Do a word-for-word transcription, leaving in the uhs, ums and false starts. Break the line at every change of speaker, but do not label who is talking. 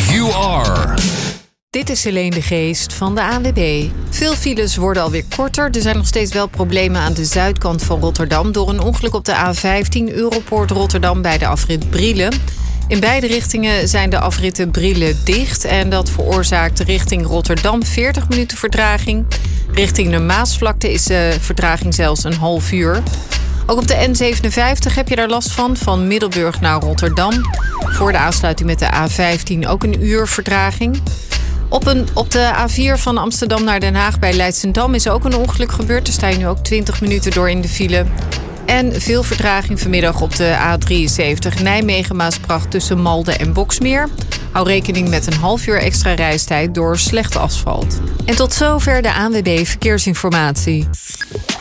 You are.
Dit is Helene de Geest van de A N W B. Veel files worden alweer korter. Er zijn nog steeds wel problemen aan de zuidkant van Rotterdam door een ongeluk op de A vijftien Europoort Rotterdam bij de afrit Brielen. In beide richtingen zijn de afritten Brielen dicht en dat veroorzaakt richting Rotterdam veertig minuten vertraging. Richting de Maasvlakte is de vertraging zelfs een half uur. Ook op de N zevenenvijftig heb je daar last van, van Middelburg naar Rotterdam. Voor de aansluiting met de A vijftien ook een uur vertraging. Op, een, op de A vier van Amsterdam naar Den Haag bij Leidschendam is ook een ongeluk gebeurd. Daar sta je nu ook twintig minuten door in de file. En veel vertraging vanmiddag op de A drieënzeventig Nijmegen-Maasbracht tussen Malden en Boksmeer. Hou rekening met een half uur extra reistijd door slecht asfalt. En tot zover de A N W B Verkeersinformatie.